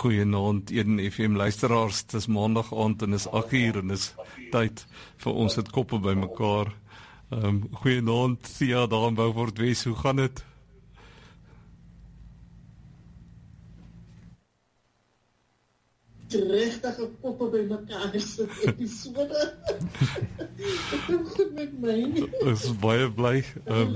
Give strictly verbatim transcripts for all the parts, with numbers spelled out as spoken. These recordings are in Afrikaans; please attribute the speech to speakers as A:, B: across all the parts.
A: Goeienaand, een F M luisteraars, dis maandag aand en is agt uur en is tyd vir ons het koppe by mekaar. Um, goeienaand, Sia daar in Beaufort Wes, hoe gaan dit?
B: Regtige koppe by mekaar is dit episode. Dit kom goed met my.
A: Ek is baie bly. Um,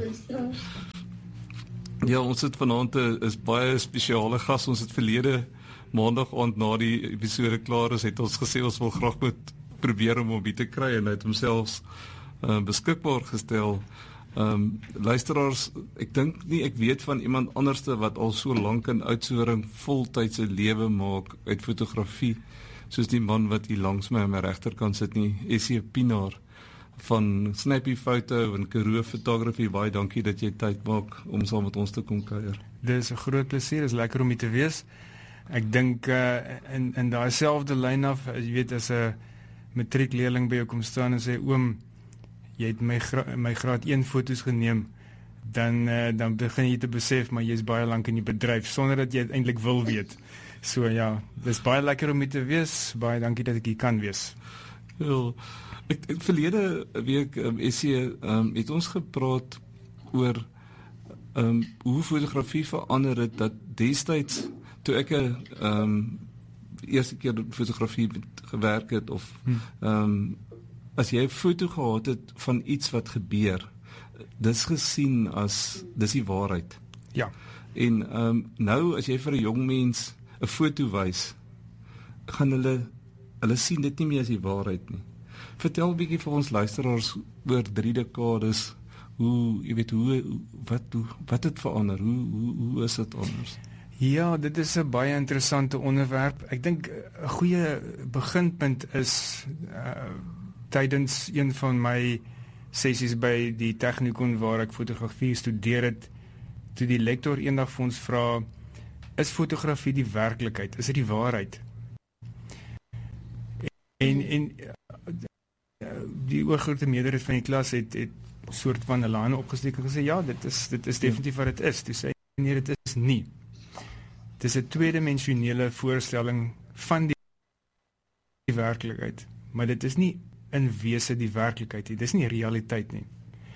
A: ja, ons het vanaand 'n is baie spesiale gas, ons het verlede maandag aand na die episode klaar is, het ons gesê ons wil graag moet probeer om hom hier te kry en hy het homself uh, beskikbaar gestel. Um, luisteraars, ek dink nie, ek weet van iemand anderste wat al so lank in Oudtshoorn voltydse lewe maak uit fotografie, soos die man wat hier langs my aan my regterkant sit nie, Essie Pinaar van Snappy Photo en Karoo Photography. Baie dankie dat jy tyd maak om saam met ons te kom kuier.
C: Dit is 'n groot plesier, is lekker om hier te wees. Ek dink uh, in, in daai selfde lyn af, jy weet, as 'n matriekleerling by jou kom staan en sê, oom, jy het my, gra my graad een foto's geneem, dan, uh, dan begin jy te besef, maar jy is baie lank in die bedryf, sonder dat jy het eintlik wil weet. So ja, dit is baie lekker om hier te wees, baie dankie dat ek hier kan wees.
A: Ja, ek, ek verlede week, um, Essie, um, het ons gepraat oor um, hoe fotografie verander het, dat destyds, toe ek um, eerste keer fotografie gewerk het, of um, as jy 'n foto gehad het van iets wat gebeur, dis gesien as, dis die waarheid.
C: Ja.
A: En um, nou, as jy vir 'n jong mens 'n foto wys, gaan hulle, hulle sien dit nie meer as die waarheid nie. Vertel 'n bietjie vir ons luisteraars oor drie dekades, hoe, jy weet, hoe, wat, hoe, wat het verander, hoe, hoe, hoe is dit anders?
C: Ja, dit is 'n baie interessante onderwerp. Ek dink 'n goeie beginpunt is uh, tydens een van my sessies by die Technikon waar ek fotografie studeer het, toe die lektor eendag vir ons vra, is fotografie die werklikheid? Is dit die waarheid? En, en die oorgrote meerderheid van die klas het, het soort van hulle hande opgesteek en gesê, ja, dit is, dit is definitief wat dit is. Toe sê, nee, dit is nie. Het is 'n tweedimensionele voorstelling van die, die werklikheid, maar dit is nie in wese die werklikheid nie, dit is nie realiteit nie.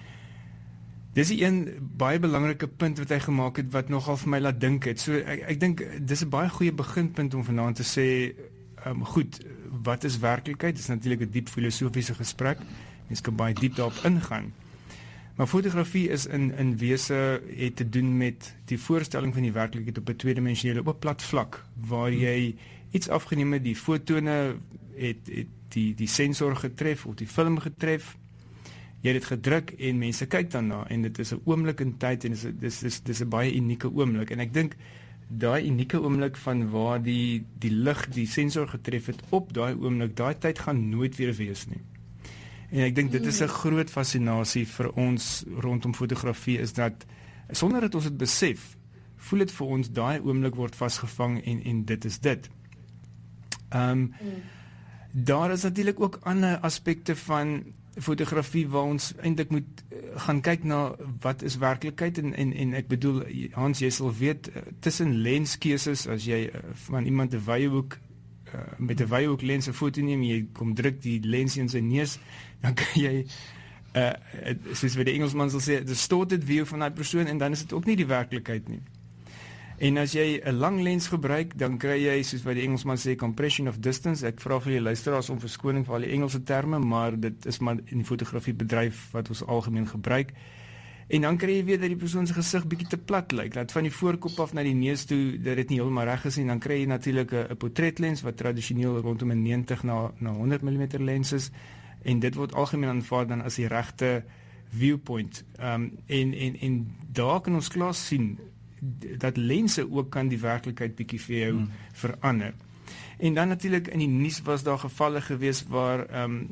C: Dis die een baie belangrike punt wat hy gemaak het, wat nogal vir my laat dink het. So ek, ek dink, dis 'n baie goeie beginpunt om vanaand te sê, um, goed, wat is werklikheid? Dit is natuurlik 'n diep filosofiese gesprek, mens kan baie diep daarop ingaan. Maar fotografie is in, in wese het te doen met die voorstelling van die werklikheid op 'n tweedimensionele, op 'n plat vlak, waar jy iets afgeneem het, die fotone het, het die, die sensor getref, of die film getref, jy het dit gedruk, en mense kyk daarna, en dit is 'n oomblik in tyd, en dit is, dis, dis 'n baie unieke oomblik, en ek dink, daai unieke oomblik van waar die, die lig, die sensor getref het, op daai oomblik, daai tyd gaan nooit weer wees nie. En ek dink dit is 'n groot fascinasie vir ons rondom fotografie, is dat, sonder dat ons het besef, voel dit vir ons, daai oomblik word vasgevang, en, en dit is dit. Um, mm. Daar is natuurlik ook ander aspekte van fotografie, waar ons eintlik moet gaan kyk na, wat is werklikheid, en, en, en ek bedoel, Hans, jy sal weet, tussen lenskeuses, as jy van iemand 'n wyehoek, Uh, met 'n wyehoek lens 'n foto neem, jy kom druk die lens in sy neus, dan kan jy, uh, soos wat die Engelsman sal sê, 'n distorted view van daai persoon, en dan is dit ook nie die werklikheid nie. En as jy 'n lang lens gebruik, dan kry jy, soos wat die Engelsman sê, compression of distance. Ek vra vir die luisteraars om verskoning vir al die Engelse terme, maar dit is maar in die fotografiebedryf wat ons algemeen gebruik. En dan kry jy weer dat die persoon se gesig bietjie te plat lyk, dat van die voorkop af na die neus toe, dat dit nie heeltemal reg is nie. Dan kry jy natuurlik 'n portretlens wat tradisioneel rondom 'n negentig na honderd millimeter lens is, en dit word algemeen aanvaar dan as die regte viewpoint. Um, en, en, en daar kan ons klaar sien dat lense ook kan die werklikheid bietjie vir jou hmm. verander. En dan natuurlik in die nuus was daar gevalle gewees waar um,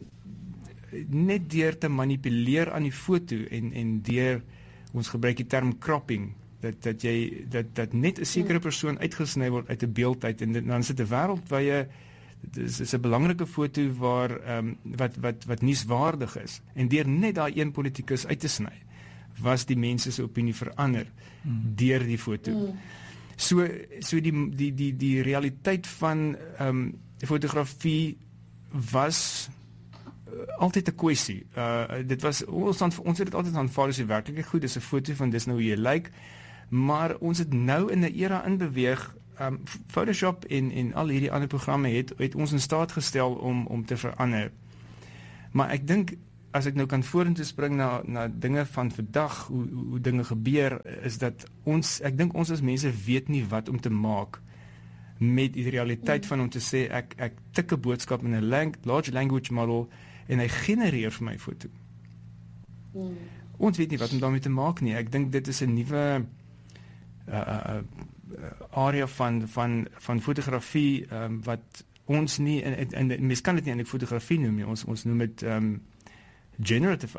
C: net deur te manipuleer aan die foto, en, en deur, ons gebruik die term cropping, dat, dat jy, dat, dat net 'n sekere persoon uitgesny word uit 'n beeld uit, en dit, dan is dit 'n wêreld waar jy, dit is, is 'n belangrike foto waar, um, wat, wat, wat nuuswaardig is, en deur net daai een politikus uit te sny, was die mense se opinie verander, mm. deur die foto. Mm. So so die die die die realiteit van ehm um, fotografie was uh, altyd 'n kwessie. Uh dit was ons aan ons het dit altyd aanvaar as die werklik goed, dis 'n foto van dis nou hoe jy lyk, maar ons het nou in 'n era inbeweeg. Um, Photoshop en en al hierdie ander programme het het ons in staat gestel om om te verander. Maar ek dink as ek nou kan vorentoe spring na na dinge van vandag, hoe hoe, hoe dinge gebeur, is dat ons ek dink ons as mense weet nie wat om te maak met die realiteit van om te sê ek ek tik 'n boodskap in 'n lang, large language model en hy genereer vir my foto. Mm. Ons weet nie wat om daarmee te maak nie. Ek dink dit is 'n nuwe uh, uh, area van van van fotografie um, wat ons nie en, en, en mens kan dit nie eintlik fotografie noem nie. Ons ons noem dit um, generative